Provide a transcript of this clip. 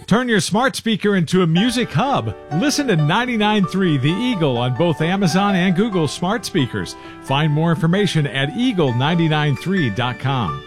Turn your smart speaker into a music hub. Listen to 99.3 The Eagle on both Amazon and Google smart speakers. Find more information at eagle993.com.